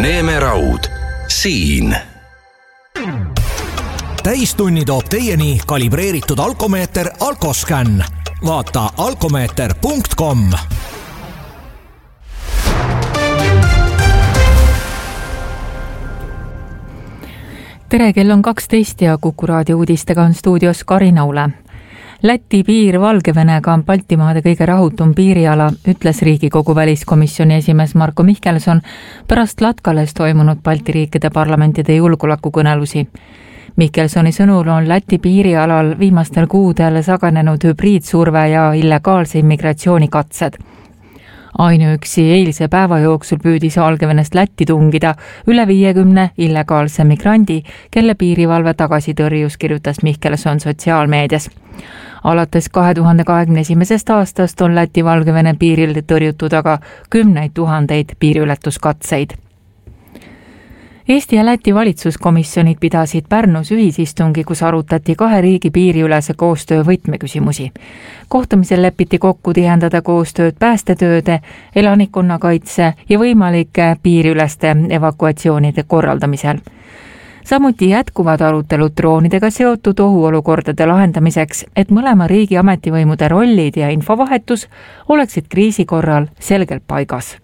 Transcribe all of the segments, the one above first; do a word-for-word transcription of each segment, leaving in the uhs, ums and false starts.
Neeme Raud, siin. Täistunni toob teieni kalibreeritud alkomeeter Alkoscan. Vaata alkomeeter punkt com. Tere, kell on kaksteist ja Kuku raadio uudistega on stuudios Karin Aule. Läti piir Valgevenega on Baltimaade kõige rahutum piiriala, ütles Riigikogu väliskomisjoni esimees Marko Mihkelson pärast Latkales toimunud Balti riikide parlamentide julgeolekukõnelusi. Mihkelsoni sõnul on Läti piirialal viimastel kuudel saganenud hübriidsurve ja illegaalse immigratsiooni katsed. Ainuüksi eilse päeva jooksul püüdis Valgevenest Lätti tungida üle viiekümne illegaalse migrandi, kelle piirivalve tagasi tõrjus, kirjutas Mihkelson sotsiaalmeedias. Alates kahe tuhande kahekümne esimesest aastast on Läti Valgevene piiril tõrjutud aga kümneid tuhandeid piiriületuskatseid. Eesti ja Läti valitsuskomisjonid pidasid Pärnus ühisistungi, kus arutati kahe riigi piiriülese koostöö võtmeküsimusi. Kohtumisel lepiti kokku tihendada koostööd päästetööde, elanikkonnakaitse ja võimalike piiriüleste evakuatsioonide korraldamisel. Samuti jätkuvad arutelud droonidega seotud ohuolukordade lahendamiseks, et mõlema riigi ametivõimude rollid ja infovahetus oleksid kriisi korral selgelt paigas.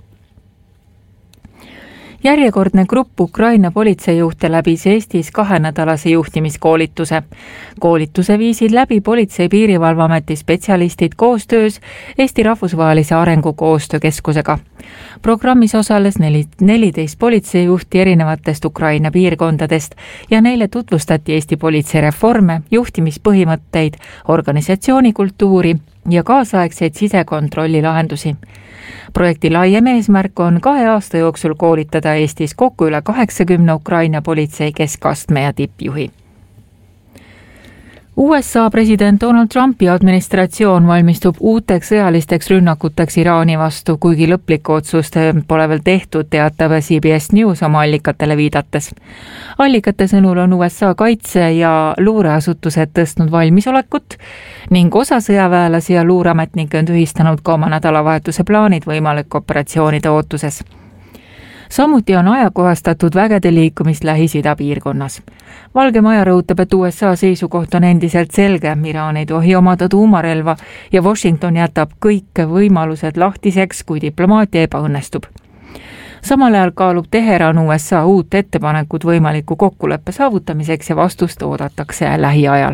Järjekordne grupp Ukraina politseijuhte läbis Eestis kahenädalase juhtimiskoolituse. Koolituse viisid läbi Politsei- Piirivalveameti spetsialistid koostöös Eesti Rahvusvahelise Arengukoostöökeskusega. Programmis osales neliteist politseijuhti erinevatest Ukraina piirkondadest ja neile tutvustati Eesti politsei reforme, juhtimispõhimõtteid, organisatsioonikultuuri ja kaasaegseid sisekontrolli lahendusi. Projekti laiem eesmärk on kahe aasta jooksul koolitada Eestis kokku üle kaheksakümne Ukraina politsei keskastme ja tippjuhi. U S A president Donald Trumpi administratsioon valmistub uuteks sõjalisteks rünnakuteks Iraani vastu, kuigi lõplikku otsust pole veel tehtud, teatab C B S News oma allikatele viidates. Allikate sõnul on U S A kaitse- ja luureasutused tõstnud valmisolekut ning osa sõjaväelasi ja luureametnikke on tühistanud ka oma nädalavahetuse plaanid võimalik operatsioonide ootuses. Samuti on ajakohastatud vägede liikumist Lähis-Ida piirkonnas. Valge Maja rõhutab, et U S A seisukoht on endiselt selge, Iraan ei tohi omada tuumarelva ja Washington jätab kõik võimalused lahtiseks, kui diplomaatia ebaõnnestub. Samal ajal kaalub Teheran U S A uut ettepanekut võimaliku kokkuleppe saavutamiseks ja vastust oodatakse lähiajal.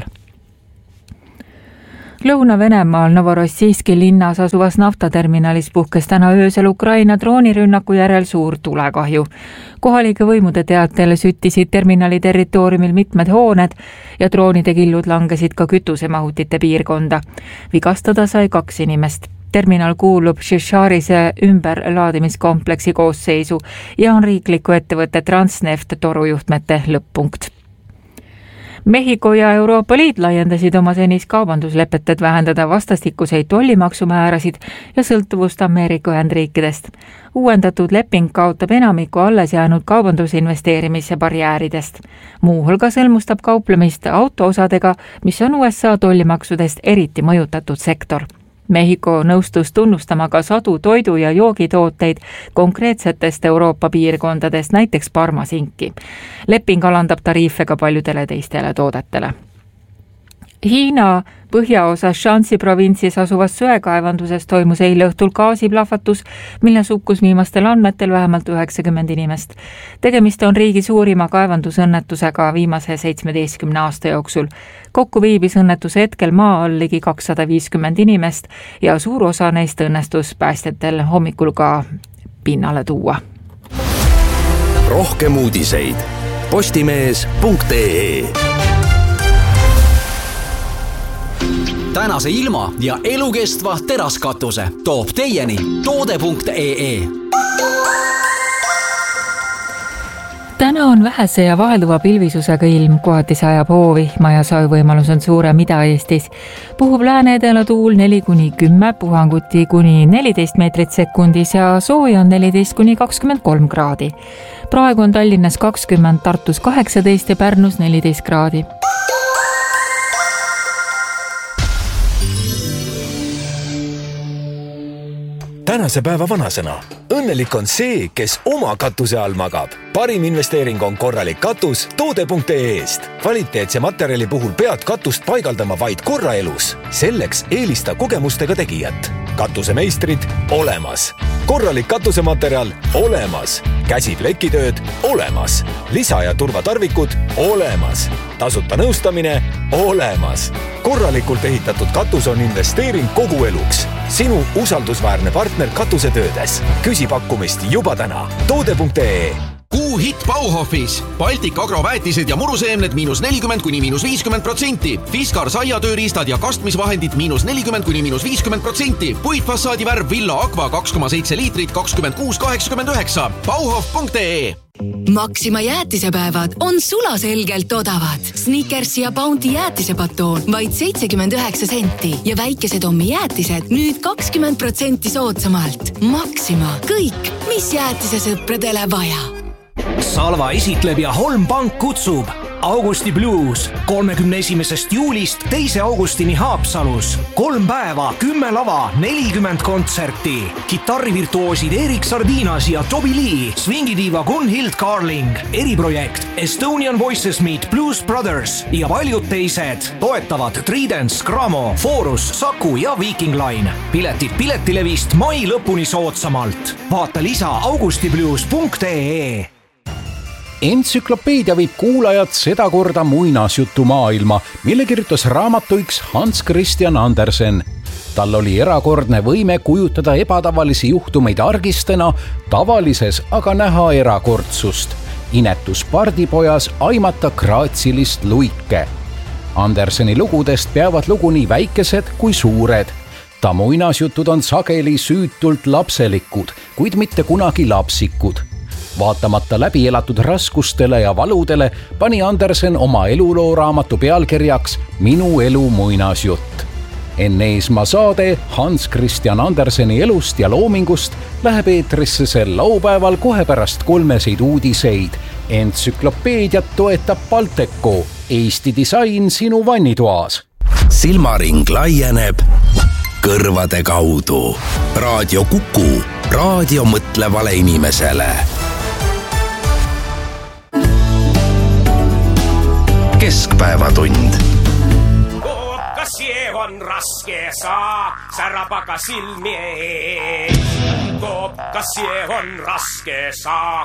Lõuna-Venemaal Novorossijski linnas asuvas naftaterminalis puhkes täna öösel Ukraina droonirünnaku järel suur tulekahju. Kohalike võimude teatel süttisid terminali territooriumil mitmed hooned ja droonide killud langesid ka kütusemahutite piirkonda. Vigastada sai kaks inimest. Terminal kuulub Šešarise ümberlaadimiskompleksi koosseisu ja on riikliku ettevõtte Transneft torujuhtmete lõpp-punkt. Mehhiko ja Euroopa Liit laiendasid oma senis kaubanduslepet, et vähendada vastastikuseid tollimaksumäärasid ja sõltuvust Ameerika Ühendriikidest. Uuendatud leping kaotab enamiku alles jäänud kaubandusinvesteerimise barjääridest. Muu hulgas hõlmustab kauplemist autoosadega, mis on U S A tollimaksudest eriti mõjutatud sektor. Mehhiko nõustus tunnustama ka sadu toidu- ja joogitooteid konkreetsetest Euroopa piirkondadest, näiteks parmasinki. Leping alandab tariife ka paljudele teistele toodetele. Hiina põhjaosas Shanxi provintsis asuvas söekaevanduses toimus eile õhtul gaasiplahvatus, milles hukkus viimastel andmetel vähemalt üheksakümmend inimest. Tegemist on riigi suurima kaevandusõnnetusega viimase seitsmeteistkümne aasta jooksul. Kokku viibis õnnetuse hetkel maa all ligi kakssada viiskümmend inimest ja suur osa neist õnnestus päästjatel hommikul ka pinnale tuua. Rohkem uudiseid postimees punkt ee. Tänase ilma ja elukestva teraskatuse toob teieni toode punkt ee. Täna on vähese ja vahelduva pilvisusega ilm, kohati sajab hoovihma ja sajuvõimalus on suurem Ida-Eestis. Puhub lääne-edela tuul neli kuni kümme, puhanguti kuni neliteist meetrit sekundis ja sooja on neliteist kuni kakskümmend kolm kraadi. Praegu on Tallinnas kakskümmend, Tartus kaheksateist ja Pärnus neliteist kraadi. tänase päeva vanasõna. Õnnelik on see, kes oma katuse all magab. Parim investeering on korralik katus toode punkt ee eest. Kvaliteetse materjali puhul pead katust paigaldama vaid korra elus. Selleks eelista kogemustega tegijat. Katusemeistrid olemas. Korralik katusematerjal olemas. Käsiplekitööd olemas. Lisa- ja turvatarvikud olemas. Tasuta nõustamine olemas. Korralikult ehitatud katus on investeering kogu eluks. Sinu usaldusväärne partner katusetöödes. Küsi pakkumist juba täna. toode punkt ee. Kuu hitt Bauhofis. Baltic Agro väetised ja muruseemned miinus nelikümmend kuni miinus viiskümmend protsenti. Fiskar saiatööriistad ja kastmisvahendid miinus nelikümmend kuni miinus viiskümmend protsenti. Puitfassaadi värv Villa Aqua kaks koma seitse liitrit kakskümmend kuus kaheksakümmend üheksa. Bauhof punkt ee. Maxima jäätisepäevad on sulaselgelt odavad. Snickers ja Bounty jäätisepatoon vaid seitsekümmend üheksa senti ja väikesed ommi jäätised nüüd kakskümmend protsenti soodsamalt. Maxima. Kõik, mis jäätise sõpradele vaja. Salva esitleb ja Holm Pank kutsub Augusti Blues kolmekümne esimesest juulist teise augustini Haapsalus. Kolm päeva, kümme lava, nelikümmend kontserti. Kitarrivirtuoosid Erik Sardinas ja Toby Lee, swingidiiva Gunhild Carling, eriprojekt Estonian Voices Meet Blues Brothers ja paljud teised. Toetavad Tridents, Gramo, Forus, Saku ja Viking Line. Piletid Piletilevist mai lõpuni soodsamalt. Vaata lisa augustiblues punkt ee. Entsüklopeedia viib kuulajad sedakorda muinasjutu maailma, mille kirjutas raamatuiks Hans Christian Andersen. Tal oli erakordne võime kujutada ebatavalisi juhtumeid argistena, tavalises aga näha erakordsust. Inetus pardipojas aimata graatsilist luike. Anderseni lugudest peavad lugu nii väikesed kui suured. Ta muinasjutud on sageli süütult lapselikud, kuid mitte kunagi lapsikud. Vaatamata läbi elatud raskustele ja valudele pani Andersen oma eluloo raamatu pealkirjaks Minu elu muinasjutt. Enne Eesmaa saade Hans Christian Anderseni elust ja loomingust läheb eetrisse sel laupäeval kohe pärast kolmeseid uudiseid. Entsüklopeediat toetab Balteco, Eesti disain sinu vannitoas. Silmaring laieneb kõrvade kaudu. Raadio Kuku, raadio mõtlevale inimesele. Keskpäevatund. Kas see on raske saa, särab aga silmi ees. Toob, kas see on raske saa,